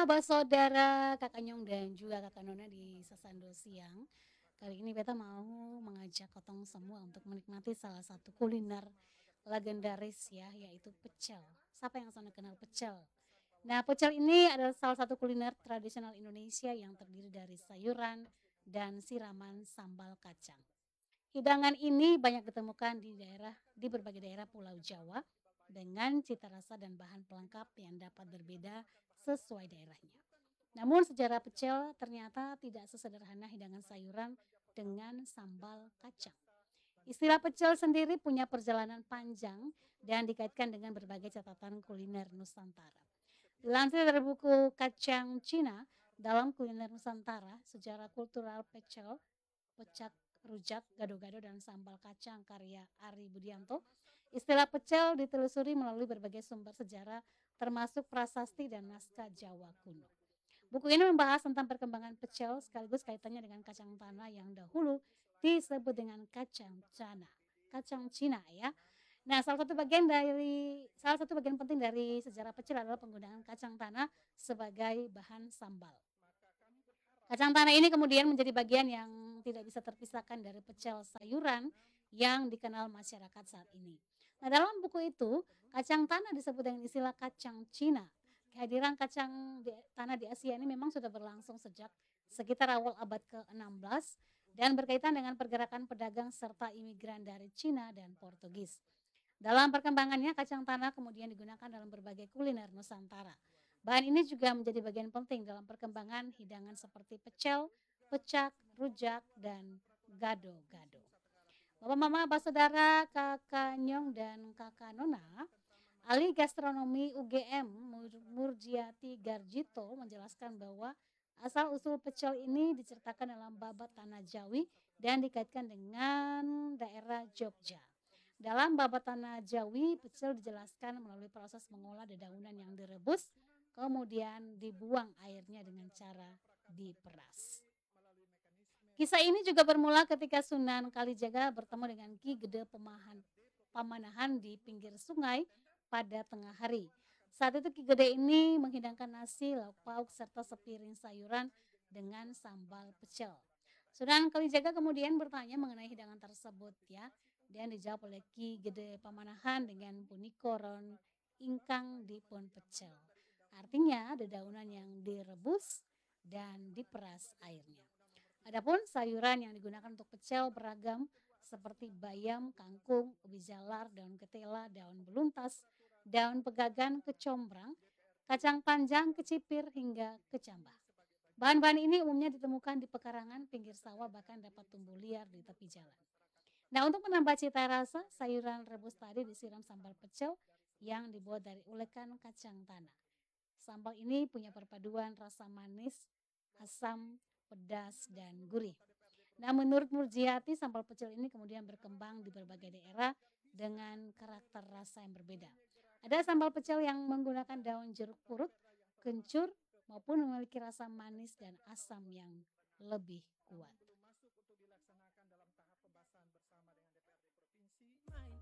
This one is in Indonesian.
Mama, saudara, Kakak Nyong dan juga Kakak Nona di Sasando Siang. Kali ini beta mau mengajak kotong semua untuk menikmati salah satu kuliner legendaris ya, yaitu pecel. Siapa yang sana kenal pecel? Nah, pecel ini adalah salah satu kuliner tradisional Indonesia yang terdiri dari sayuran dan siraman sambal kacang. Hidangan ini banyak ditemukan di berbagai daerah Pulau Jawa dengan cita rasa dan bahan pelengkap yang dapat berbeda sesuai daerahnya. Namun sejarah pecel ternyata tidak sesederhana hidangan sayuran dengan sambal kacang. Istilah pecel sendiri punya perjalanan panjang dan dikaitkan dengan berbagai catatan kuliner Nusantara. Dilansir dari buku Kacang Cina dalam kuliner Nusantara, sejarah kultural pecel, pecak, rujak, gado-gado, dan sambal kacang karya Ari Budianto. Istilah pecel ditelusuri melalui berbagai sumber sejarah termasuk prasasti dan naskah Jawa kuno. Buku ini membahas tentang perkembangan pecel sekaligus kaitannya dengan kacang tanah yang dahulu disebut dengan kacang cana, kacang Cina ya. Nah, salah satu bagian penting dari sejarah pecel adalah penggunaan kacang tanah sebagai bahan sambal. Kacang tanah ini kemudian menjadi bagian yang tidak bisa terpisahkan dari pecel sayuran yang dikenal masyarakat saat ini. Nah, dalam buku itu, kacang tanah disebut dengan istilah kacang Cina. Kehadiran tanah di Asia ini memang sudah berlangsung sejak sekitar awal abad ke-16 dan berkaitan dengan pergerakan pedagang serta imigran dari Cina dan Portugis. Dalam perkembangannya, kacang tanah kemudian digunakan dalam berbagai kuliner Nusantara. Bahan ini juga menjadi bagian penting dalam perkembangan hidangan seperti pecel, pecak, rujak, dan gado-gado. Bapak Mama, Bapak Saudara, Kakak Nyong, dan Kakak Nona, ahli gastronomi UGM Murjiati Garjito menjelaskan bahwa asal-usul pecel ini diceritakan dalam babat Tanah Jawi dan dikaitkan dengan daerah Jogja. Dalam babat Tanah Jawi, pecel dijelaskan melalui proses mengolah dedaunan yang direbus, kemudian dibuang airnya dengan cara diperas. Kisah ini juga bermula ketika Sunan Kalijaga bertemu dengan Ki Gede Pamanahan di pinggir sungai pada tengah hari. Saat itu Ki Gede ini menghidangkan nasi, lauk pauk, serta sepiring sayuran dengan sambal pecel. Sunan Kalijaga kemudian bertanya mengenai hidangan tersebut ya, dan dijawab oleh Ki Gede Pamanahan dengan punikoron ingkang dipun pecel. Artinya dedaunan yang direbus dan diperas airnya. Adapun sayuran yang digunakan untuk pecel beragam seperti bayam, kangkung, ubi jalar, daun ketela, daun beluntas, daun pegagan, kecombrang, kacang panjang, kecipir, hingga kecambah. Bahan-bahan ini umumnya ditemukan di pekarangan, pinggir sawah, bahkan dapat tumbuh liar di tepi jalan. Nah, untuk menambah cita rasa, sayuran rebus tadi disiram sambal pecel yang dibuat dari ulekan kacang tanah. Sambal ini punya perpaduan rasa manis, asam, pedas, dan gurih. Nah, menurut Murjiati, sambal pecel ini kemudian berkembang di berbagai daerah dengan karakter rasa yang berbeda. Ada sambal pecel yang menggunakan daun jeruk purut, kencur, maupun memiliki rasa manis dan asam yang lebih kuat.